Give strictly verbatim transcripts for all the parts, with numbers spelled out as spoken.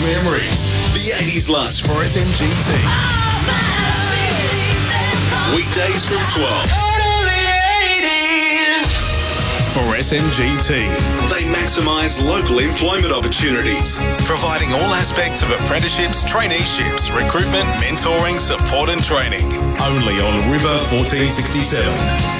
memories. The eighties lunch for S M G T. Weekdays from twelve. For S M G T, they maximise local employment opportunities, providing all aspects of apprenticeships, traineeships, recruitment, mentoring, support and training. Only on River fourteen sixty-seven.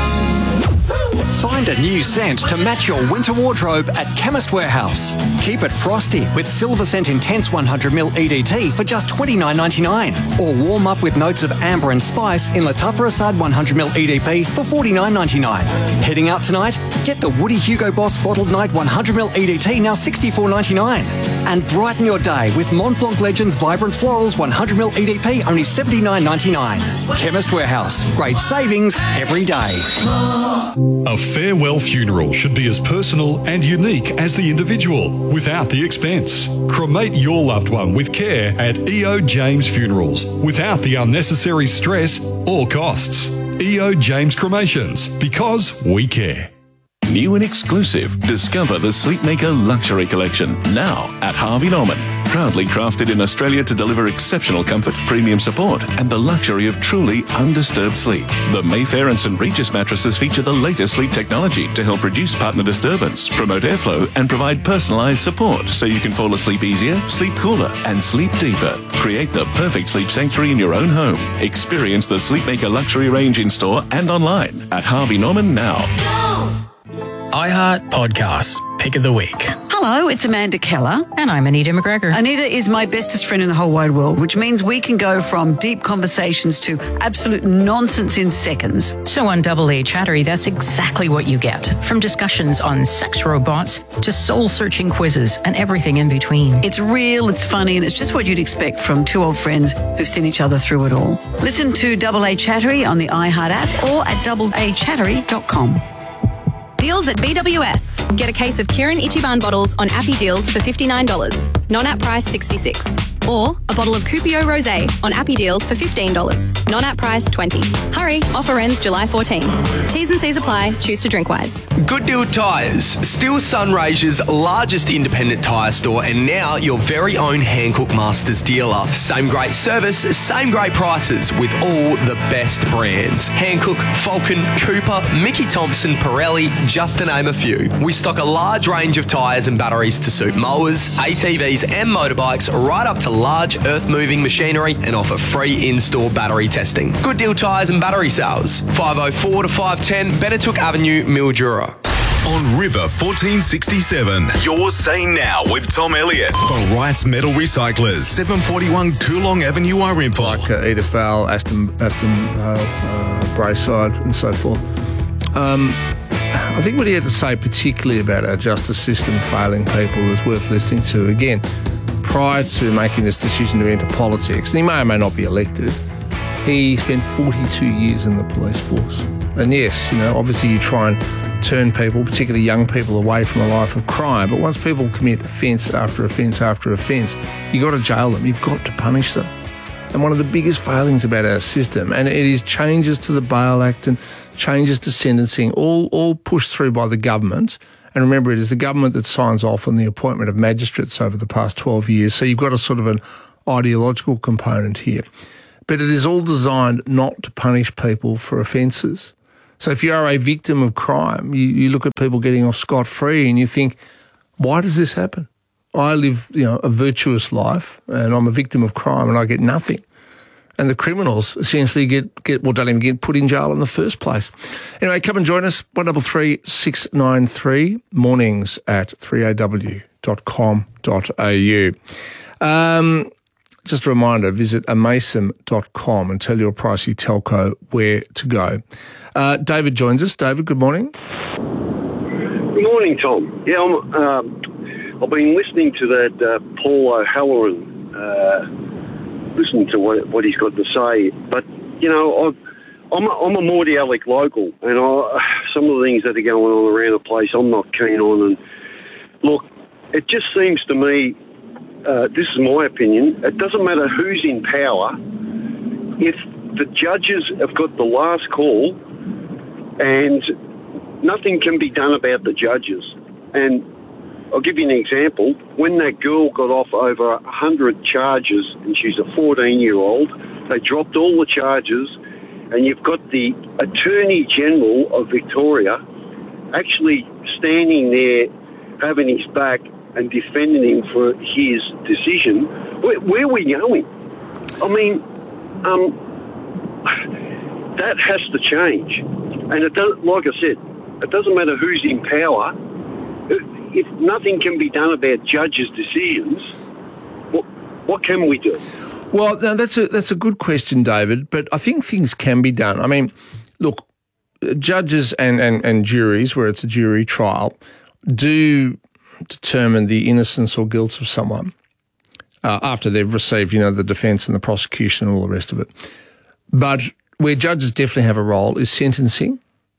Find a new scent to match your winter wardrobe at Chemist Warehouse. Keep it frosty with Silver Scent Intense one hundred milliliter E D T for just twenty-nine ninety-nine. Or warm up with notes of amber and spice in Lattafa Assad one hundred milliliter E D P for forty-nine ninety-nine. Heading out tonight? Get the Woody Hugo Boss Bottled Night one hundred milliliter E D T now sixty-four ninety-nine. And brighten your day with Mont Blanc Legends Vibrant Florals one hundred milliliter E D P only seventy-nine ninety-nine. Chemist Warehouse. Great savings every day. A farewell funeral should be as personal and unique as the individual, without the expense. Cremate your loved one with care at E O James Funerals, without the unnecessary stress or costs. E O James Cremations, because we care. New and exclusive, discover the Sleepmaker Luxury Collection, now at Harvey Norman. Proudly crafted in Australia to deliver exceptional comfort, premium support, and the luxury of truly undisturbed sleep. The Mayfair and St Regis mattresses feature the latest sleep technology to help reduce partner disturbance, promote airflow, and provide personalised support so you can fall asleep easier, sleep cooler, and sleep deeper. Create the perfect sleep sanctuary in your own home. Experience the Sleepmaker Luxury range in store and online at Harvey Norman now. iHeart Podcasts, Pick of the Week. Hello, it's Amanda Keller. And I'm Anita McGregor. Anita is my bestest friend in the whole wide world, which means we can go from deep conversations to absolute nonsense in seconds. So on Double A Chattery, that's exactly what you get. From discussions on sex robots to soul-searching quizzes and everything in between. It's real, it's funny, and it's just what you'd expect from two old friends who've seen each other through it all. Listen to Double A Chattery on the iHeart app or at double a chattery dot com. Deals at B W S. Get a case of Kirin Ichiban bottles on Appy Deals for fifty-nine dollars. Non-app price sixty-six dollars. Or a bottle of Coupio Rosé on Appy Deals for fifteen dollars. Non-app price twenty dollars. Hurry, offer ends July fourteenth. T's and C's apply. Choose to drink wise. Good Deal Tyres. Still Sunraysia's largest independent tyre store and now your very own Hankook Masters dealer. Same great service, same great prices with all the best brands. Hankook, Falcon, Cooper, Mickey Thompson, Pirelli, just to name a few. We stock a large range of tyres and batteries to suit mowers, A T Vs and motorbikes right up to large earth-moving machinery and offer free in-store battery testing. Good Deal Tyres and Battery Sales. five oh four to five ten Benetook Avenue, Mildura. On River fourteen sixty-seven, you're saying now with Tom Elliott for Wright's Metal Recyclers, seven forty-one Coolong Avenue, Arimpo. Like uh, Edithvale, Aston, Aston Vale, uh, Braeside and so forth. Um, I think what he had to say particularly about our justice system failing people is worth listening to. Again, prior to making this decision to enter politics, and he may or may not be elected, he spent forty-two years in the police force. And yes, you know, obviously you try and turn people, particularly young people, away from a life of crime. But once people commit offence after offence after offence, you've got to jail them. You've got to punish them. And one of the biggest failings about our system, and it is changes to the Bail Act and changes to sentencing, all, all pushed through by the government. And remember, it is the government that signs off on the appointment of magistrates over the past twelve years. So you've got a sort of an ideological component here. But it is all designed not to punish people for offences. So if you are a victim of crime, you, you look at people getting off scot-free and you think, why does this happen? I live, you know, a virtuous life and I'm a victim of crime and I get nothing. And the criminals essentially get, get well, don't even get put in jail in the first place. Anyway, come and join us, one three three, six nine three, mornings at three a w dot com dot a u. Um, just a reminder, visit amasim dot com and tell your pricey telco where to go. Uh, David joins us. David, good morning. Good morning, Tom. Yeah, I'm, uh, I've been listening to that uh, Paul O'Halloran, uh, listening to what, what he's got to say. But, you know, I've, I'm, a, I'm a Mordialloc local, and I, some of the things that are going on around the place I'm not keen on. And look, it just seems to me, uh, this is my opinion, it doesn't matter who's in power, if the judges have got the last call and nothing can be done about the judges. And I'll give you an example. When that girl got off over one hundred charges, and she's a fourteen-year-old, they dropped all the charges, and you've got the Attorney General of Victoria actually standing there, having his back and defending him for his decision. Where, where are we going? I mean, um, that has to change. And it does, like I said, it doesn't matter who's in power. If nothing can be done about judges' decisions, what, what can we do? Well, no, that's a that's a good question, David, but I think things can be done. I mean, look, judges and, and, and juries, where it's a jury trial, do determine the innocence or guilt of someone uh, after they've received, you know, the defence and the prosecution and all the rest of it. But where judges definitely have a role is sentencing,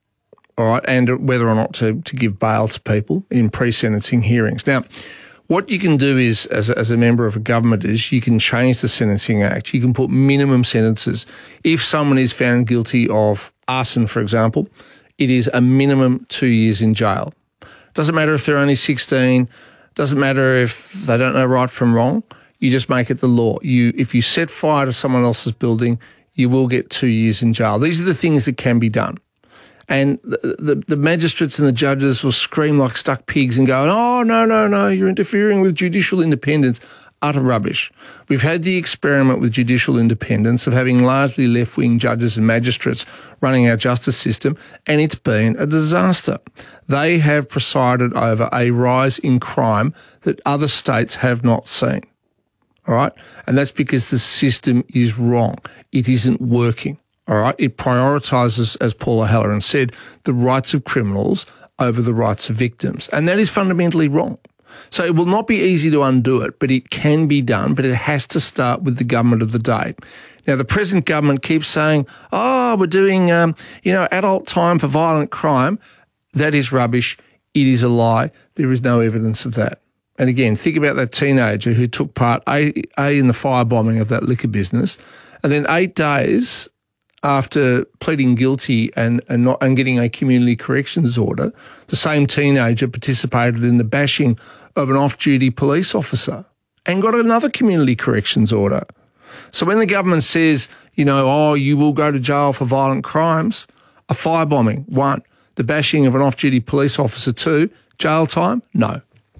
all right, and whether or not to, to give bail to people in pre-sentencing hearings. Now, what you can do is, as a, as a member of a government, is you can change the Sentencing Act. You can put minimum sentences. If someone is found guilty of arson, for example, it is a minimum two years in jail. Doesn't matter if they're only sixteen. Doesn't matter if they don't know right from wrong. You just make it the law. You, if you set fire to someone else's building, you will get two years in jail. These are the things that can be done. And the, the, the magistrates and the judges will scream like stuck pigs and go, oh, no, no, no, you're interfering with judicial independence. Utter rubbish. We've had the experiment with judicial independence of having largely left-wing judges and magistrates running our justice system, and it's been a disaster. They have presided over a rise in crime that other states have not seen. All right? And that's because the system is wrong. It isn't working. All right, it prioritises, as Paul O'Halloran said, the rights of criminals over the rights of victims. And that is fundamentally wrong. So it will not be easy to undo it, but it can be done, but it has to start with the government of the day. Now, the present government keeps saying, oh, we're doing, um, you know, adult time for violent crime. That is rubbish. It is a lie. There is no evidence of that. And again, think about that teenager who took part, A, A in the firebombing of that liquor business, and then eight days after pleading guilty and, and not and getting a community corrections order, the same teenager participated in the bashing of an off-duty police officer and got another community corrections order. So when the government says, you know, oh, you will go to jail for violent crimes, a firebombing, one. The bashing of an off-duty police officer, two. Jail time, no.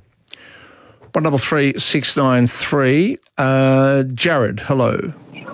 One double three six nine three. Uh, Jared, hello.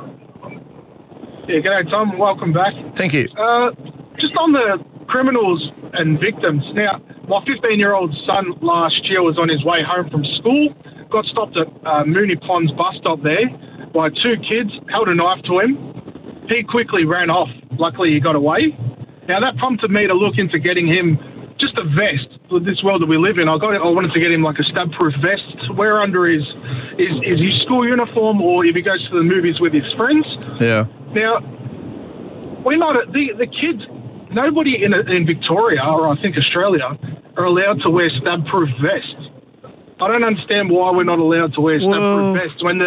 Yeah, g'day, Tom. Welcome back. Thank you. Uh, just on the criminals and victims. Now, my fifteen-year-old son last year was on his way home from school, got stopped at uh, Mooney Ponds bus stop there by two kids, held a knife to him. He quickly ran off. Luckily, he got away. Now, that prompted me to look into getting him just a vest for this world that we live in. I got. I wanted to get him like a stab-proof vest to wear under his, his, his, his school uniform, or if he goes to the movies with his friends. Yeah. Now, we're not, the, the kids, nobody in in Victoria, or I think Australia, are allowed to wear stab-proof vests. I don't understand why we're not allowed to wear stab-proof well, vests when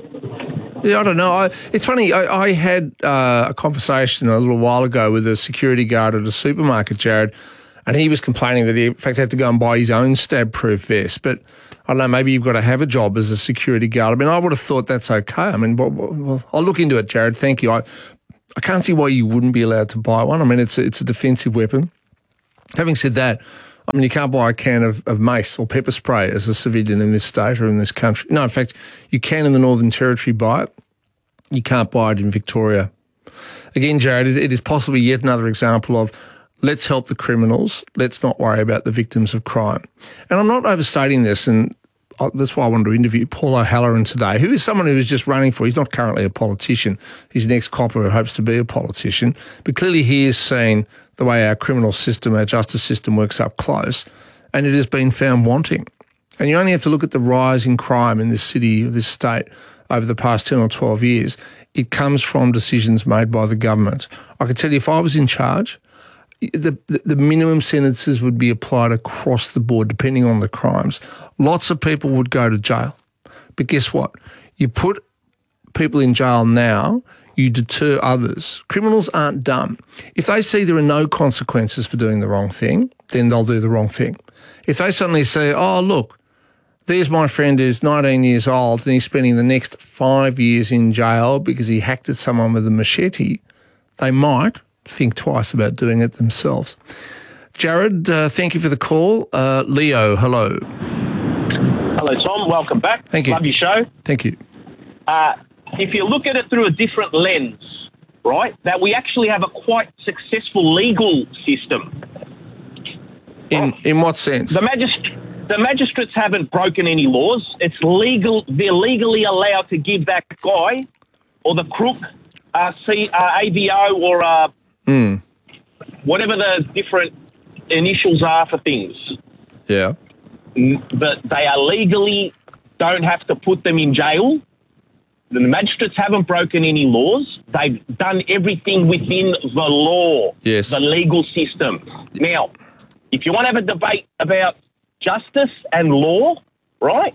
the... Yeah, I don't know. I, it's funny, I, I had uh, a conversation a little while ago with a security guard at a supermarket, Jared, and he was complaining that he, in fact, had to go and buy his own stab-proof vest. But I don't know, maybe you've got to have a job as a security guard. I mean, I would have thought that's okay. I mean, well, well, I'll look into it, Jared. Thank you. I, I can't see why you wouldn't be allowed to buy one. I mean, it's a, it's a defensive weapon. Having said that, I mean, you can't buy a can of, of mace or pepper spray as a civilian in this state or in this country. No, in fact, you can in the Northern Territory buy it. You can't buy it in Victoria. Again, Jared, it is possibly yet another example of let's help the criminals. Let's not worry about the victims of crime. And I'm not overstating this, and that's why I wanted to interview Paul O'Halloran today, who is someone who is just running for, he's not currently a politician. He's an ex-copper who hopes to be a politician. But clearly he has seen the way our criminal system, our justice system works up close, and it has been found wanting. And you only have to look at the rise in crime in this city, this state, over the past ten or twelve years. It comes from decisions made by the government. I can tell you, if I was in charge, The, the, the minimum sentences would be applied across the board, depending on the crimes. Lots of people would go to jail. But guess what? You put people in jail now, you deter others. Criminals aren't dumb. If they see there are no consequences for doing the wrong thing, then they'll do the wrong thing. If they suddenly say, oh, look, there's my friend who's nineteen years old and he's spending the next five years in jail because he hacked at someone with a machete, they might think twice about doing it themselves. Jared, uh, thank you for the call. Uh, Leo, hello. Hello, Tom. Welcome back. Thank you. Love your show. Thank you. Uh, if you look at it through a different lens, right, that we actually have a quite successful legal system. In in what sense? The magist- the magistrates haven't broken any laws. It's legal. They're legally allowed to give that guy or the crook uh, C, uh, A V O or uh, mm. whatever the different initials are for things. Yeah. But they are legally don't have to put them in jail. The magistrates haven't broken any laws. They've done everything within the law, yes. the legal system. Now, if you want to have a debate about justice and law, right,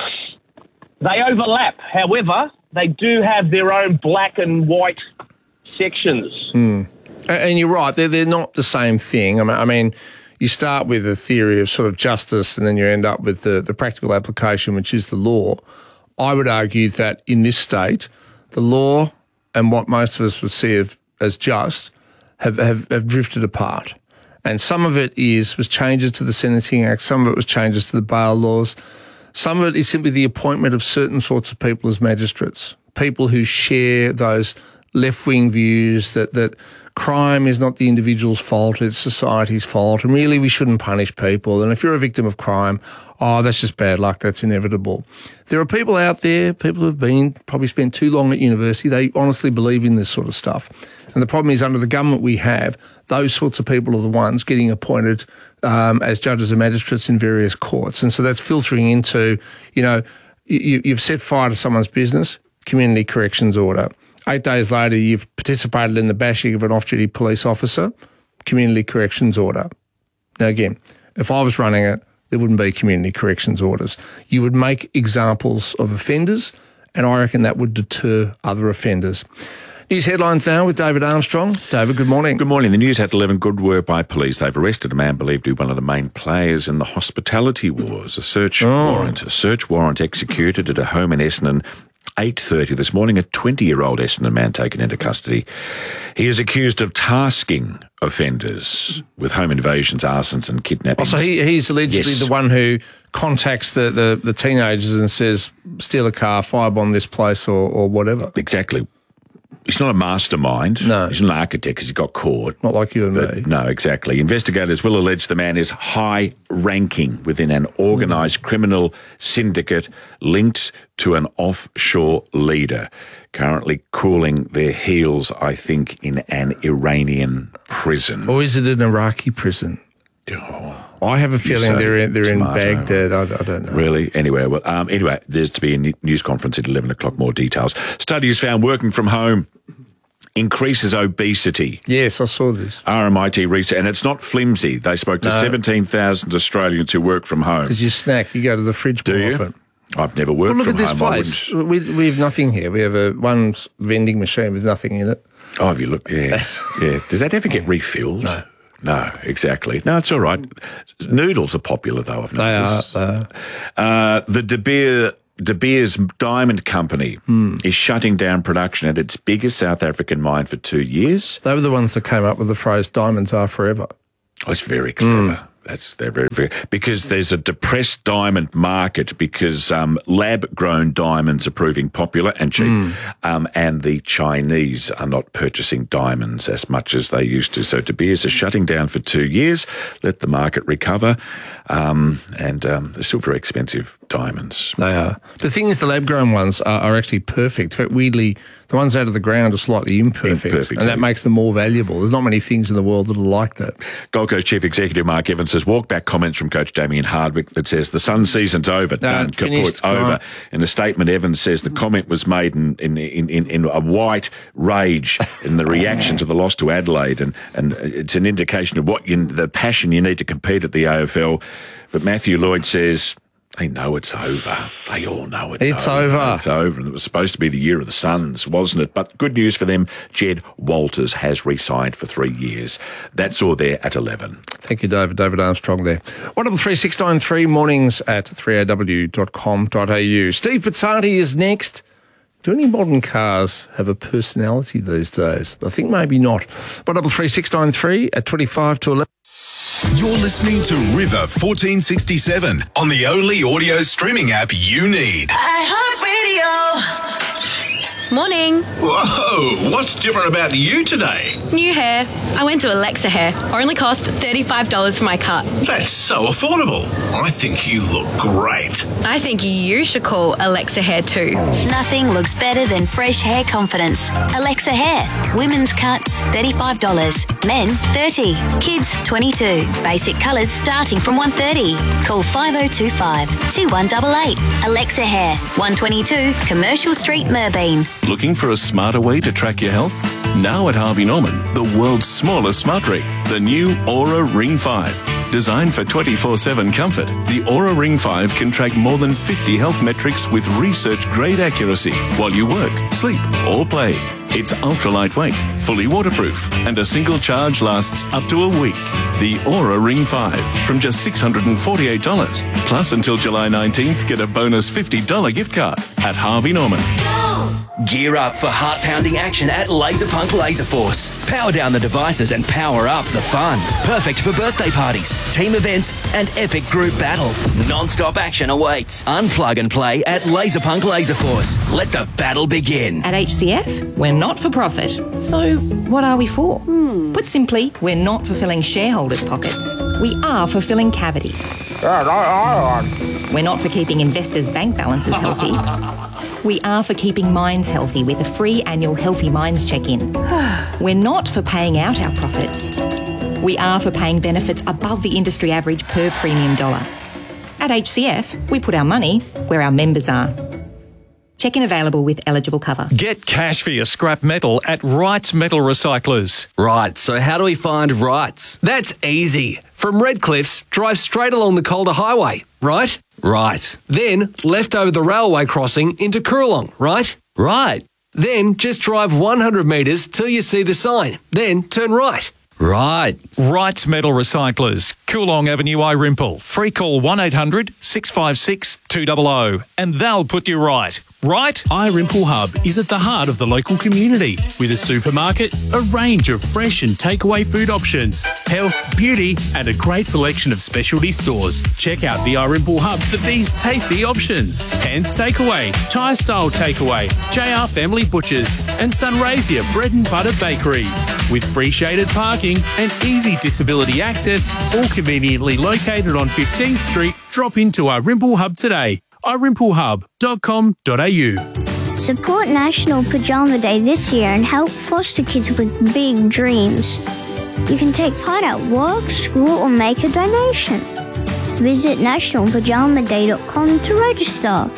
they overlap. However, they do have their own black and white sections. Mm. And you're right, they're, they're not the same thing. I mean, I mean, you start with a theory of sort of justice and then you end up with the, the practical application, which is the law. I would argue that in this state, the law and what most of us would see as, as just have, have, have drifted apart. And some of it is was changes to the Sentencing Act, some of it was changes to the bail laws, some of it is simply the appointment of certain sorts of people as magistrates, people who share those left-wing views that, that crime is not the individual's fault, it's society's fault, and really we shouldn't punish people. And if you're a victim of crime, oh, that's just bad luck, that's inevitable. There are people out there, people who have been, probably spent too long at university, they honestly believe in this sort of stuff. And the problem is under the government we have, those sorts of people are the ones getting appointed um, as judges and magistrates in various courts. And so that's filtering into, you know, you, you've set fire to someone's business, community corrections order. Eight days later, you've participated in the bashing of an off-duty police officer, community corrections order. Now, again, if I was running it, there wouldn't be community corrections orders. You would make examples of offenders, and I reckon that would deter other offenders. News headlines now with David Armstrong. David, good morning. Good morning. The news at eleven, good work by police. They've arrested a man believed to be one of the main players in the hospitality wars. A search oh. warrant, a search warrant executed at a home in Essendon eight thirty this morning, a twenty-year-old Essendon man taken into custody. He is accused of tasking offenders with home invasions, arsons and kidnappings. Oh, so he, he's allegedly yes. the one who contacts the, the, the teenagers and says, steal a car, firebomb this place or, or whatever. Exactly. He's not a mastermind. No. He's not an architect because he got caught. Not like you and but, me. No, exactly. Investigators will allege the man is high-ranking within an organised mm. criminal syndicate linked to an offshore leader, currently cooling their heels, I think, in an Iranian prison. Or is it an Iraqi prison? Oh. I have a feeling they're in, they're in Baghdad. I, I don't know. Really? Anyway, well, um, anyway, there's to be a news conference at eleven o'clock, more details. Studies found working from home increases obesity. Yes, I saw this. R M I T research, and it's not flimsy. They spoke to no. seventeen thousand Australians who work from home. Because you snack, you go to the fridge Do more you? often. I've never worked well, look from at this home. place. We, we have nothing here. We have a one vending machine with nothing in it. Oh, have you looked? Yes. yeah. Does that ever get refilled? No. No, exactly. No, it's all right. Noodles are popular, though, I've noticed. They are. Uh, the De Beers, De Beers Diamond Company hmm. is shutting down production at its biggest South African mine for two years. They were the ones that came up with the phrase, diamonds are forever. Oh, it's very clever. Mm. That's they're very, very because there's a depressed diamond market because um, lab-grown diamonds are proving popular and cheap, Mm. um, and the Chinese are not purchasing diamonds as much as they used to. So De Beers are shutting down for two years. Let the market recover, um, and um, they're still very expensive diamonds. They are. The thing is, the lab-grown ones are, are actually perfect. Weirdly, the ones out of the ground are slightly imperfect, imperfect and that makes them more valuable. There's not many things in the world that are like that. Gold Coast Chief Executive Mark Evans says walk-back comments from Coach Damien Hardwick that says the Sun season's over, no, done, kaput, over. Right. In a statement, Evans says the comment was made in in, in, in, in a white rage in the reaction to the loss to Adelaide, and, and it's an indication of what you, the passion you need to compete at the A F L. But Matthew Lloyd says, They know it's over. They all know it's, It's over. over. It's over. And it was supposed to be the year of the Suns, wasn't it? But good news for them. Jed Walters has re-signed for three years. That's all there at eleven. Thank you, David. David Armstrong there. one double three six nine three, mornings at three a w dot com dot a u. Steve Pizzati is next. Do any modern cars have a personality these days? I think maybe not. one double three six nine three at twenty-five to eleven. You're listening to River fourteen sixty-seven on the only audio streaming app you need. iHeartRadio. Morning. Whoa, what's different about you today? New hair. I went to Alexa Hair. Only cost thirty-five dollars for my cut. That's so affordable. I think you look great. I think you should call Alexa Hair too. Nothing looks better than fresh hair confidence. Alexa Hair. Women's cuts, thirty-five dollars. Men, thirty dollars. Kids, twenty-two dollars. Basic colours starting from one hundred thirty dollars. Call five oh two five, two one eight eight. Alexa Hair. one twenty-two Commercial Street, Merbeen. Looking for a smarter way to track your health? Now at Harvey Norman, the world's smallest smart ring, the new Aura Ring five. Designed for twenty-four seven comfort, the Aura Ring five can track more than fifty health metrics with research-grade accuracy while you work, sleep, or play. It's ultra lightweight, fully waterproof, and a single charge lasts up to a week. The Aura Ring five from just six hundred forty-eight dollars. Plus, until July nineteenth, get a bonus fifty dollars gift card at Harvey Norman. Gear up for heart-pounding action at Laserpunk Laser Force. Power down the devices and power up the fun. Perfect for birthday parties, team events, and epic group battles. Non-stop action awaits. Unplug and play at Laserpunk Laser Force. Let the battle begin. At H C F, we're not for profit. So what are we for? Hmm. Put simply, we're not fulfilling shareholders' pockets. We are fulfilling cavities. We're not for keeping investors' bank balances healthy. We are for keeping minds healthy with a free annual Healthy Minds check-in. We're not for paying out our profits. We are for paying benefits above the industry average per premium dollar. At H C F, we put our money where our members are. Check-in available with eligible cover. Get cash for your scrap metal at Wrights Metal Recyclers. Right, so how do we find Wrights? That's easy. From Redcliffs, drive straight along the Calder Highway, right? Right. Then left over the railway crossing into Coorong, right? Right. Then just drive one hundred metres till you see the sign. Then turn right. Right. Wrights Metal Recyclers, Coorong Avenue, Irimple. Free call one eight hundred six five six two hundred and they'll put you right. Right? iRimple Hub is at the heart of the local community with a supermarket, a range of fresh and takeaway food options, health, beauty, and a great selection of specialty stores. Check out the iRimple Hub for these tasty options: Hands Takeaway, Thai Style Takeaway, J R Family Butchers, and Sunraysia Bread and Butter Bakery. With free shaded parking and easy disability access, all conveniently located on fifteenth Street, drop into iRimple Hub today. i rimple hub dot com dot a u. Support National Pajama Day this year and help foster kids with big dreams. You can take part at work, school, or make a donation. Visit national pajama day dot com to register.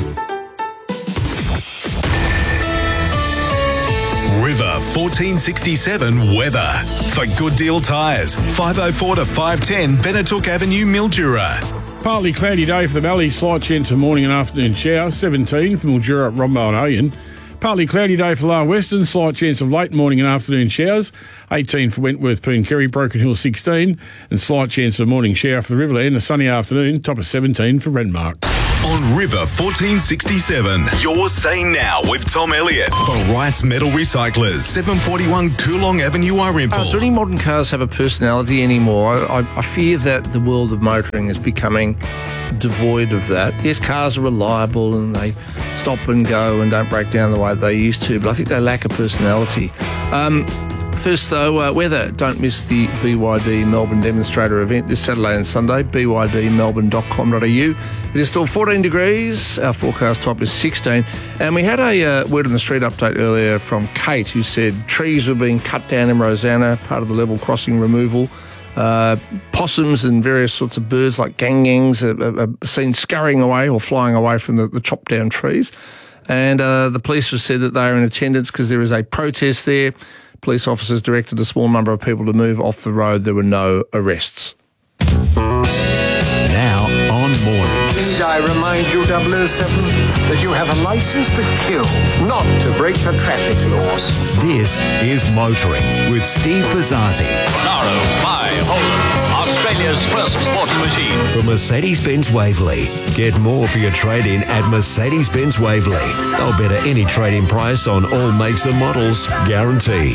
River fourteen sixty-seven weather. For Good Deal Tyres, five oh four to five ten Benetook Avenue, Mildura. Partly cloudy day for the Valley, slight chance of morning and afternoon showers, seventeen for Mildura, Rombo and Oyen. Partly cloudy day for Lower Western, slight chance of late morning and afternoon showers, eighteen for Wentworth, Poonkerry, Broken Hill sixteen, and slight chance of morning shower for the Riverland, a sunny afternoon, top of seventeen for Renmark. On River fourteen sixty-seven, you're saying now with Tom Elliott for Wrights Metal Recyclers, seven forty-one Coorong Avenue, Irimple. Do any modern cars have a personality anymore? I, I fear that the world of motoring is becoming devoid of that. Yes, cars are reliable and they stop and go and don't break down the way they used to, but I think they lack a personality. Um, First, though, uh, weather. Don't miss the B Y D Melbourne Demonstrator event this Saturday and Sunday, b y d melbourne dot com dot a u. It is still fourteen degrees. Our forecast top is sixteen. And we had a uh, Word on the Street update earlier from Kate, who said trees were being cut down in Rosanna, part of the level crossing removal. Uh, possums and various sorts of birds like gangangs are, are seen scurrying away or flying away from the, the chopped down trees. And uh, the police have said that they are in attendance because there is a protest there. Police officers directed a small number of people to move off the road. There were no arrests. Now on mornings. Need I remind you, double oh seven, that you have a license to kill, not to break the traffic laws. This is Motoring with Steve Pizzazzi. Naro by Holden, Australia's first sports machine. From Mercedes-Benz Waverley. Get more for your trade-in at Mercedes-Benz Waverley. They'll better any trade-in price on all makes and models, guaranteed.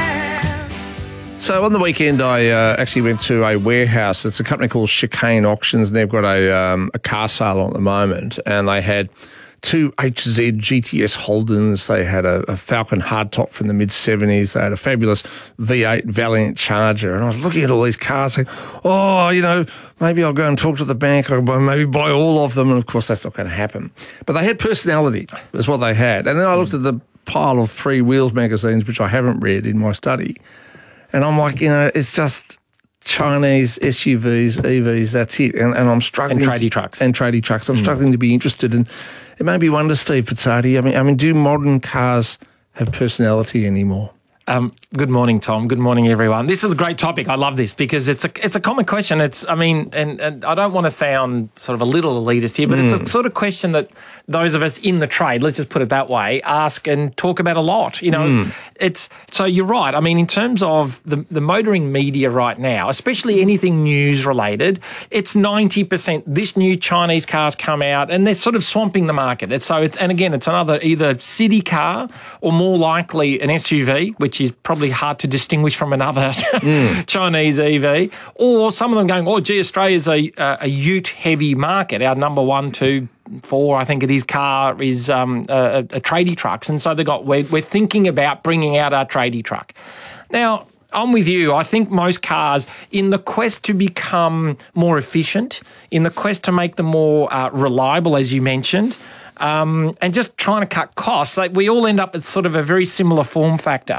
So on the weekend, I uh, actually went to a warehouse. It's a company called Chicane Auctions, and they've got a um, a car sale on at the moment. And they had two H Z G T S Holdens. They had a, a Falcon hardtop from the mid seventies. They had a fabulous V eight Valiant Charger. And I was looking at all these cars saying, oh, you know, maybe I'll go and talk to the bank or maybe buy all of them. And, of course, that's not going to happen. But they had personality, is what they had. And then I looked at the pile of Free Wheels magazines, which I haven't read in my study. And I'm like, you know, it's just Chinese S U Vs, E Vs, that's it. And, and I'm struggling. And tradie to, trucks. And tradie trucks. I'm Mm. struggling to be interested. And it made me wonder, Steve Pizzati, I mean, I mean, do modern cars have personality anymore? Um, good morning, Tom. Good morning, everyone. This is a great topic. I love this because it's a it's a common question. It's, I mean, and, and I don't want to sound sort of a little elitist here, but mm. it's a sort of question that those of us in the trade, let's just put it that way, ask and talk about a lot. You know, mm. it's so you're right. I mean, in terms of the the motoring media right now, especially anything news related, it's ninety percent. This new Chinese cars come out and they're sort of swamping the market. It's so, it's, and again, it's another either city car or more likely an S U V, which is probably hard to distinguish from another mm. Chinese E V, or some of them going, oh, gee, Australia's a, a ute-heavy market. Our number one, two, four, I think it is, car is um, a, a tradie trucks. And so they got we're, we're thinking about bringing out our tradie truck. Now, I'm with you. I think most cars, in the quest to become more efficient, in the quest to make them more uh, reliable, as you mentioned, um, and just trying to cut costs, like we all end up at sort of a very similar form factor.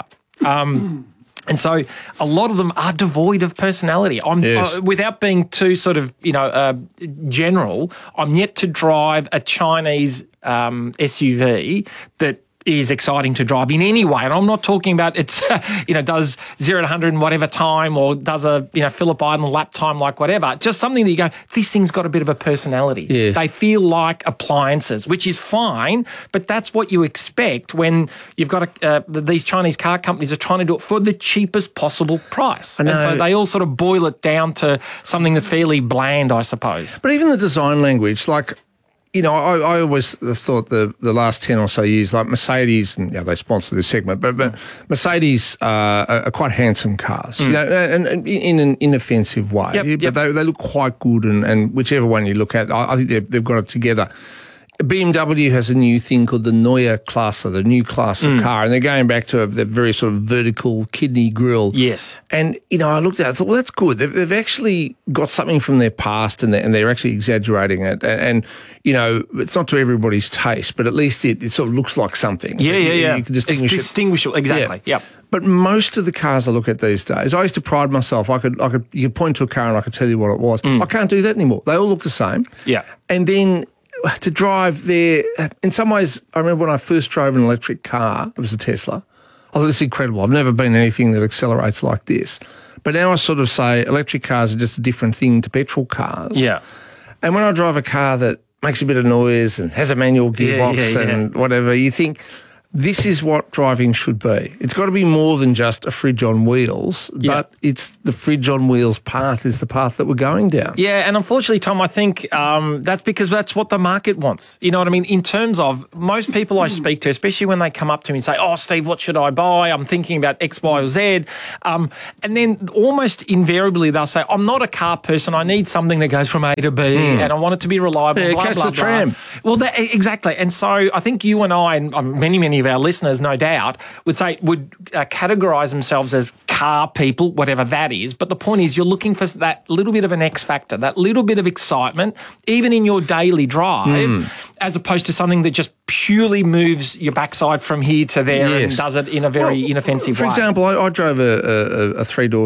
Um, and so a lot of them are devoid of personality. I'm, Yes. uh, without being too sort of, you know, uh, general, I'm yet to drive a Chinese um, S U V that is exciting to drive in any way. And I'm not talking about it's, you know, does zero to one hundred in whatever time or does a, you know, Phillip Island lap time like whatever. Just something that you go, this thing's got a bit of a personality. Yes. They feel like appliances, which is fine, but that's what you expect when you've got a, uh, these Chinese car companies are trying to do it for the cheapest possible price. I know. And so they all sort of boil it down to something that's fairly bland, I suppose. But even the design language, like, you know, I, I always have thought the, the last ten or so years, like Mercedes, and yeah, they sponsor this segment, but, but Mercedes uh, are, are quite handsome cars, Mm. you know, and, and in an inoffensive way. Yep, but yep. They, they look quite good, and, and whichever one you look at, I, I think they've, they've got it together. B M W has a new thing called the Neue Klasse, the new class of Mm. car, and they're going back to the very sort of vertical kidney grille. Yes. And, you know, I looked at it, I thought, well, that's good. They've, they've actually got something from their past and they're, and they're actually exaggerating it. And, and, you know, it's not to everybody's taste, but at least it, it sort of looks like something. Yeah, yeah, You- yeah. You can distinguish it's it. distinguishable, exactly. Yeah. Yep. But most of the cars I look at these days, I used to pride myself. I could, I could, you could point to a car and I could tell you what it was. Mm. I can't do that anymore. They all look the same. Yeah. And then to drive there, in some ways, I remember when I first drove an electric car, it was a Tesla. I thought, this is incredible. I've never been anything that accelerates like this. But now I sort of say electric cars are just a different thing to petrol cars. Yeah. And when I drive a car that makes a bit of noise and has a manual Yeah, gearbox yeah, yeah. and whatever, you think, this is what driving should be. It's got to be more than just a fridge on wheels, Yeah. but it's the fridge on wheels path is the path that we're going down. Yeah, and unfortunately, Tom, I think um, that's because that's what the market wants. You know what I mean? In terms of most people I speak to, especially when they come up to me and say, oh, Steve, what should I buy? I'm thinking about X, Y, or Z. Um, and then almost invariably they'll say, I'm not a car person. I need something that goes from A to B Mm. and I want it to be reliable. Yeah, blah, catch blah, the blah. tram. Well, that, exactly. And so I think you and I, and um, many, many of our listeners, no doubt, would say, would uh, categorise themselves as car people, whatever that is. But the point is you're looking for that little bit of an X factor, that little bit of excitement, even in your daily drive, Mm. as opposed to something that just purely moves your backside from here to there Yes. and does it in a very Well, inoffensive for way. example, I, I drove a, a, a three-door